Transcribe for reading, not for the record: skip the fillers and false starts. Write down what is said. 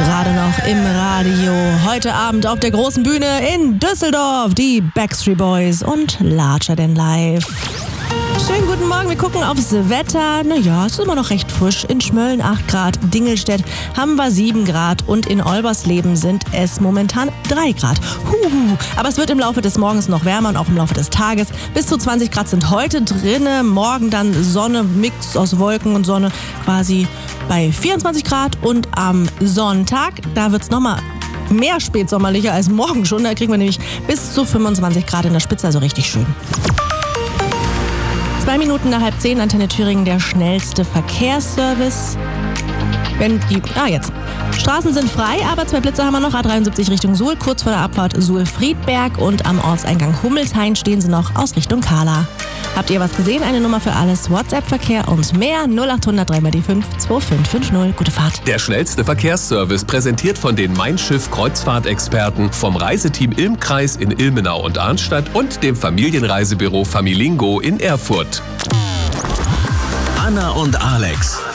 Gerade noch im Radio. Heute Abend auf der großen Bühne in Düsseldorf die Backstreet Boys und Larger Than Life. Schönen guten Morgen, wir gucken aufs Wetter. Naja, es ist immer noch recht frisch. In Schmölln 8 Grad, Dingelstedt haben wir 7 Grad und in Olbersleben sind es momentan 3 Grad. Aber es wird im Laufe des Morgens noch wärmer und auch im Laufe des Tages. Bis zu 20 Grad sind heute drinne. Morgen dann Sonne, Mix aus Wolken und Sonne quasi bei 24 Grad. Und am Sonntag, da wird es nochmal mehr spätsommerlicher als morgen schon. Da kriegen wir nämlich bis zu 25 Grad in der Spitze, also richtig schön. 2 Minuten nach 9:30, Antenne Thüringen, der schnellste Verkehrsservice. Jetzt. Straßen sind frei, aber 2 Blitze haben wir noch. A73 Richtung Suhl, kurz vor der Abfahrt Suhl-Friedberg. Und am Ortseingang Hummelshain stehen sie noch aus Richtung Kahla. Habt ihr was gesehen? Eine Nummer für alles. WhatsApp-Verkehr und mehr. 0800 3x5 2550. Gute Fahrt. Der schnellste Verkehrsservice, präsentiert von den Mein Schiff Kreuzfahrtexperten vom Reiseteam Ilm-Kreis in Ilmenau und Arnstadt und dem Familienreisebüro Familingo in Erfurt. Anna und Alex